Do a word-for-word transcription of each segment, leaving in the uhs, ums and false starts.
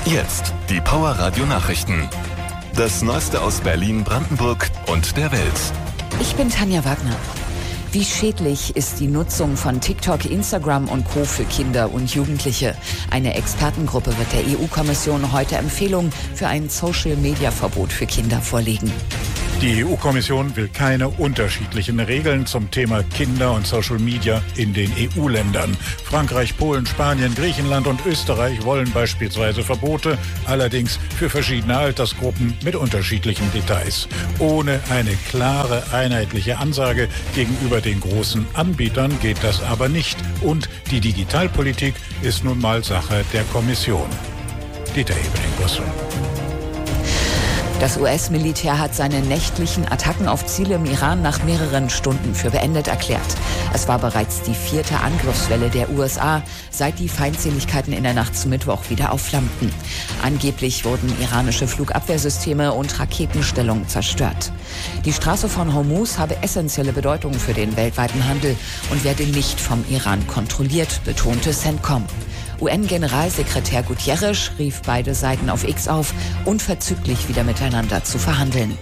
Jetzt die Power Radio Nachrichten. Das Neueste aus Berlin, Brandenburg und der Welt. Ich bin Tanja Wagner. Wie schädlich ist die Nutzung von TikTok, Instagram und Co. für Kinder und Jugendliche? Eine Expertengruppe wird der E U-Kommission heute Empfehlungen für ein Social-Media-Verbot für Kinder vorlegen. Die E U-Kommission will keine unterschiedlichen Regeln zum Thema Kinder und Social Media in den E U-Ländern. Frankreich, Polen, Spanien, Griechenland und Österreich wollen beispielsweise Verbote, allerdings für verschiedene Altersgruppen mit unterschiedlichen Details. Ohne eine klare, einheitliche Ansage gegenüber den großen Anbietern geht das aber nicht. Und die Digitalpolitik ist nun mal Sache der Kommission. Dieter Ebeling-Bussel. Das U S-Militär hat seine nächtlichen Attacken auf Ziele im Iran nach mehreren Stunden für beendet erklärt. Es war bereits die vierte Angriffswelle der U S A, seit die Feindseligkeiten in der Nacht zu Mittwoch wieder aufflammten. Angeblich wurden iranische Flugabwehrsysteme und Raketenstellungen zerstört. Die Straße von Hormuz habe essentielle Bedeutung für den weltweiten Handel und werde nicht vom Iran kontrolliert, betonte CENTCOM. U N-Generalsekretär Guterres rief beide Seiten auf X auf, unverzüglich wieder miteinander zu verhandeln.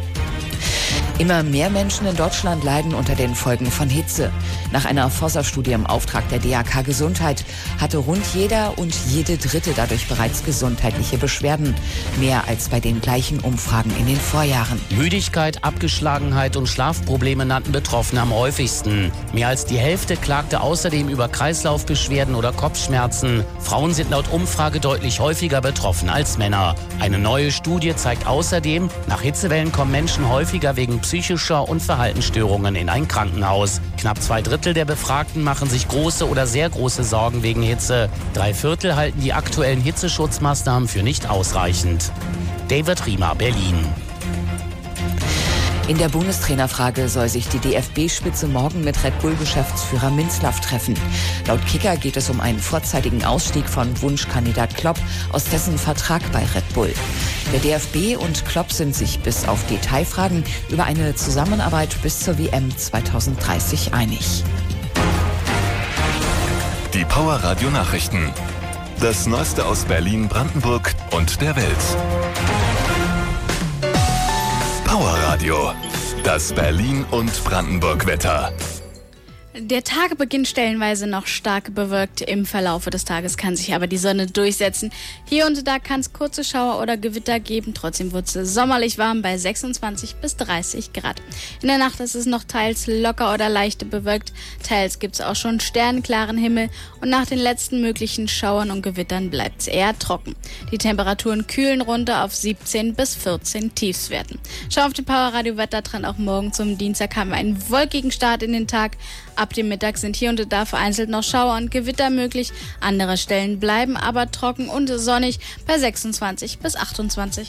Immer mehr Menschen in Deutschland leiden unter den Folgen von Hitze. Nach einer Forsa-Studie im Auftrag der D A K Gesundheit hatte rund jeder und jede Dritte dadurch bereits gesundheitliche Beschwerden. Mehr als bei den gleichen Umfragen in den Vorjahren. Müdigkeit, Abgeschlagenheit und Schlafprobleme nannten Betroffene am häufigsten. Mehr als die Hälfte klagte außerdem über Kreislaufbeschwerden oder Kopfschmerzen. Frauen sind laut Umfrage deutlich häufiger betroffen als Männer. Eine neue Studie zeigt außerdem, nach Hitzewellen kommen Menschen häufiger wegen psychischer und Verhaltensstörungen in ein Krankenhaus. Knapp zwei Drittel der Befragten machen sich große oder sehr große Sorgen wegen Hitze. Drei Viertel halten die aktuellen Hitzeschutzmaßnahmen für nicht ausreichend. David Riemer, Berlin. In der Bundestrainerfrage soll sich die D F B-Spitze morgen mit Red Bull-Geschäftsführer Minzlaff treffen. Laut Kicker geht es um einen vorzeitigen Ausstieg von Wunschkandidat Klopp aus dessen Vertrag bei Red Bull. Der D F B und Klopp sind sich bis auf Detailfragen über eine Zusammenarbeit bis zur W M zwanzig dreißig einig. Die Power Radio Nachrichten. Das Neueste aus Berlin, Brandenburg und der Welt. Power Radio. Das Berlin und Brandenburg Wetter. Der Tag beginnt stellenweise noch stark bewölkt. Im Verlaufe des Tages kann sich aber die Sonne durchsetzen. Hier und da kann es kurze Schauer oder Gewitter geben. Trotzdem wird es sommerlich warm bei sechsundzwanzig bis dreißig Grad. In der Nacht ist es noch teils locker oder leicht bewölkt. Teils gibt es auch schon sternklaren Himmel. Und nach den letzten möglichen Schauern und Gewittern bleibt es eher trocken. Die Temperaturen kühlen runter auf siebzehn bis vierzehn Tiefstwerten. Schau auf den Power Radio Wettertrend. Auch morgen zum Dienstag haben wir einen wolkigen Start in den Tag. Ab dem Mittag sind hier und da vereinzelt noch Schauer und Gewitter möglich. Andere Stellen bleiben aber trocken und sonnig bei sechsundzwanzig bis achtundzwanzig.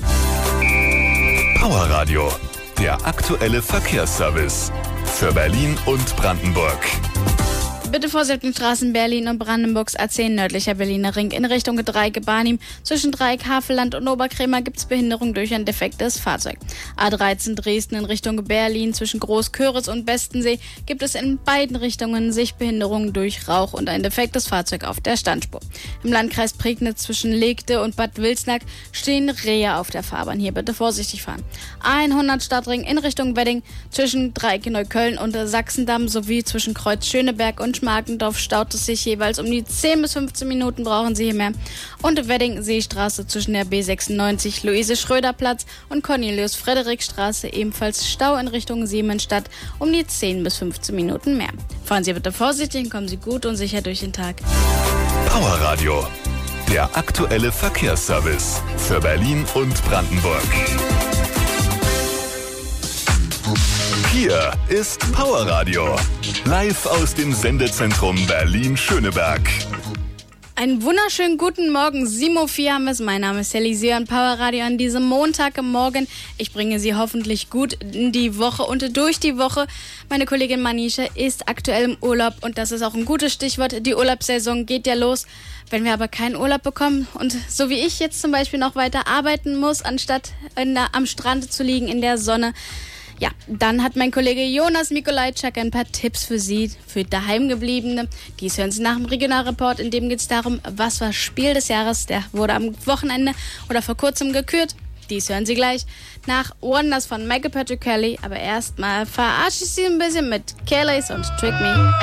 Power Radio, der aktuelle Verkehrsservice für Berlin und Brandenburg. Bitte Vorsicht in Straßen Berlin und Brandenburgs A zehn nördlicher Berliner Ring in Richtung Dreieck-Barnim. Zwischen Dreieck, Havelland und Oberkrämer gibt es Behinderung durch ein defektes Fahrzeug. A dreizehn Dresden in Richtung Berlin zwischen Groß-Köritz und Bestensee gibt es in beiden Richtungen Sichtbehinderung durch Rauch und ein defektes Fahrzeug auf der Standspur. Im Landkreis Prignitz zwischen Legte und Bad Wilsnack stehen Rehe auf der Fahrbahn. Hier bitte vorsichtig fahren. A hundert Stadtring in Richtung Wedding zwischen Dreieck Neukölln und Sachsendamm sowie zwischen Kreuz Schöneberg und Markendorf staut es sich jeweils um die zehn bis fünfzehn Minuten, brauchen Sie hier mehr. Und Wedding-Seestraße zwischen der B sechsundneunzig Luise-Schröder-Platz und Cornelius-Frederik-Straße ebenfalls Stau in Richtung Siemensstadt um die zehn bis fünfzehn Minuten mehr. Fahren Sie bitte vorsichtig und kommen Sie gut und sicher durch den Tag. Power Radio, der aktuelle Verkehrsservice für Berlin und Brandenburg. Hier ist Power Radio, live aus dem Sendezentrum Berlin-Schöneberg. Einen wunderschönen guten Morgen, sieben Uhr vier haben wir es. Mein Name ist Sally Seer und Power Radio an diesem Montagmorgen. Ich bringe Sie hoffentlich gut in die Woche und durch die Woche. Meine Kollegin Manisha ist aktuell im Urlaub und das ist auch ein gutes Stichwort. Die Urlaubssaison geht ja los. Wenn wir aber keinen Urlaub bekommen und so wie ich jetzt zum Beispiel noch weiter arbeiten muss, anstatt in der, am Strand zu liegen in der Sonne, Ja, dann hat mein Kollege Jonas Mikolajczak ein paar Tipps für Sie, für Daheimgebliebene. Dies hören Sie nach dem Regionalreport, in dem geht es darum, was war Spiel des Jahres, der wurde am Wochenende oder vor kurzem gekürt. Dies hören Sie gleich nach Wonders von Michael Patrick Kelly, aber erstmal verarsche ich Sie ein bisschen mit Kellys und Trick Me.